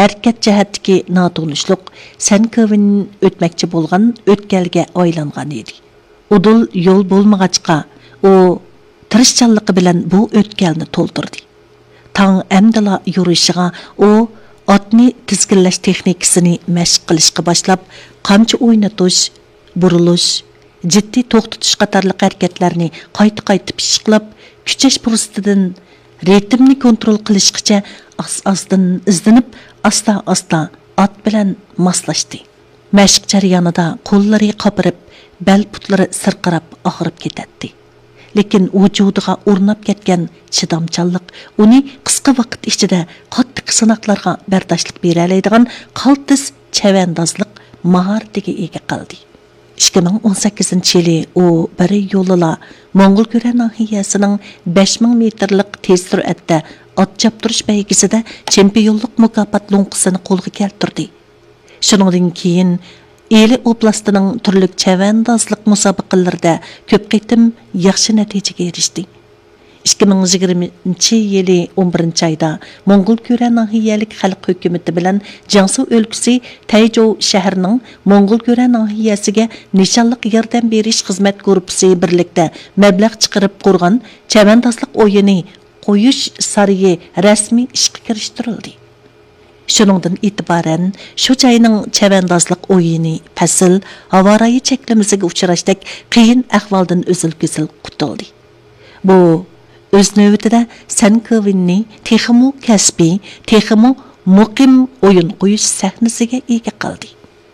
hərəkət cəhətdəki natونuşluq Sankovin ötməkçi bolğan ötkəlgə aylanğan idi. Udul yol bolmağaçqa o tirishchanligi bilan bu ötkəlni to'ldirdi. Tang əmdala yurishig'a o otni tizginlash texnikasini mashq qilishga boshlab, qamchi o'ynatish, burilish, jiddiy to'xtatish qatorli harakatlarni qayta pishiqlab, kuchash fursatidan ritmni kontrol qilishgacha asdan izlanib, asta ot bilan moslashdi. Mashq jarayonida qo'llari qopirib, bel putlari sirqirab og'rib ketadi. Lekin vujudiga o'rnab ketgan chidamchanlik uni qisqa vaqt ichida qattiq sinoqlarga bardoshlik bera oladigan qaltis chavandozlik mahoratiga ega qildi. 2018-yili u bir yo'lila Mo'ng'ul Ko'ra nahiyasining 5000 metrlik tez sur'atda ot choptirish baygisida chempionlik mukofot lo'nqisini qo'lga keltirdi. Shuningdan keyin Eli oblastining turli chavandozlik musobaqalarida ko'p qitim yaxshi natijaga erishdi. 2020-yili 11-oyda Mo'ng'ul Ko'ra nahiyalik xalq hukumati bilan Jiangsu o'lkasi Tayjou shahrining Mo'ng'ul Ko'ra nahiyasiga nishonliq yordam berish xizmat guruhi birlikda mablag' chiqarib qurgan chavandozlik o'yini qo'yish sariyi rasmiy ishga kirishtirildi. Shuningdan e'tiboran shu joyning chavandozlik o'yini fasl havorayi cheklamasiga uchrashdak qiyin ahvoldan uzil-kesil qutuldi. Bu o'z navbatida Sankovinni texmo kasbiy, texmo muqim o'yin qo'yish sahnasiga ega qildi.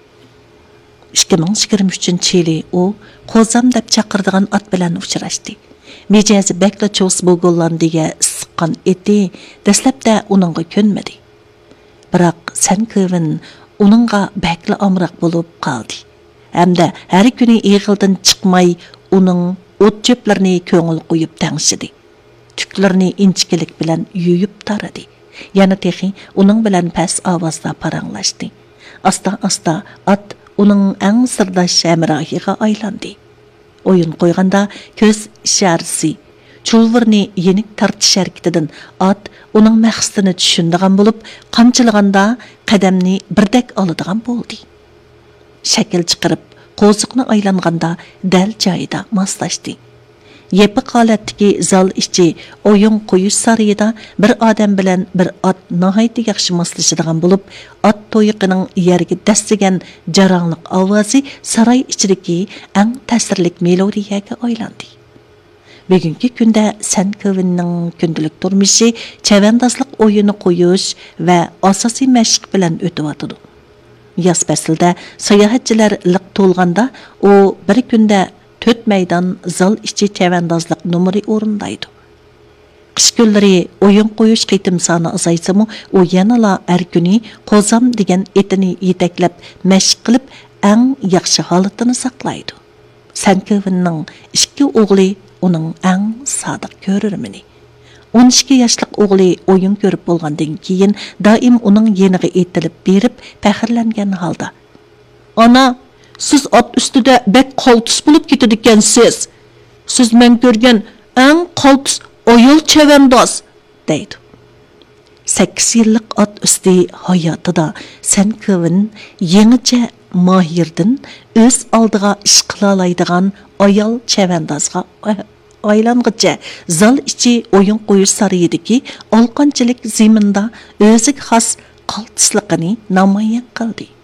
2023-yili u qo'zam deb chaqirdigan ot bilan uchrashdi. Mijazi bakla cho's bo'lganligiga siqqan eti dastlabda uningga ko'nmadi. Biroq Sankovin uningga bakla amroq bo'lib qoldi. Hamda har kuni eg'ildan chiqmay uning o't cho'plarini ko'ngil qo'yib tangshidi. Tuklarni inchkilik bilan yuyib taradi. Yana texi uning bilan past ovozda paranglashdi. Asta ot uning eng sirdosh hamrohiga aylandi. O'yin qo'yganda ko'z isharasi, chulvirni yenik tartish harakatidan ot uning maqsadini tushundigan bo'lib, qamchilaganda qadamni birdak oladigan bo'ldi. Shakil chiqarib, qo'ziqni aylanganda dal joyida moslashdi. Yepi holatdagi zal ichi o'yin qo'yish sarayida bir odam bilan bir ot nihoyatda yaxshi moslashadigan bo'lib, ot to'yiqining yerga dastigan jarangliq ovozi saroy ichidagi eng ta'sirli melodiyaga aylandi. Bugungi kunda Sankovinning kundalik turmushi chavandozlik o'yini qo'yish va asosiy mashq bilan o'tyotdi. Yoz faslida sayohatchilar liq to'lganda u bir kunda 4 maydon zal ichi chavandozlik numeri o'rindaydi. Qish kunlari o'yin qo'yish qitim soni azaysimi, u yanala har kuni qo'zam degan etini yetaklab mashq qilib eng yaxshi holatini saqlaydi. Sankovinning 2 o'g'li uning eng sodiq ko'rurmini. 12 yoshlik o'g'li o'yin ko'rib bo'lgandan keyin doim uning yeniga etilib berib faxrlangan holda: "Ana, siz ot ustida bek qoltis bo'lib ketadigansiz. Siz men ko'rgan eng qoltis ayol chavandoz" deydi. 8 yillik ot usti hayotida Sankovin yangicha mohirdan o'z oldiga ish qila oladigan ayol chavandozga aylangacha zal ichi o'yin qo'yish sarayidagi olqonchilik zeminda o'ziga xos qaltisligini namoyon qildi.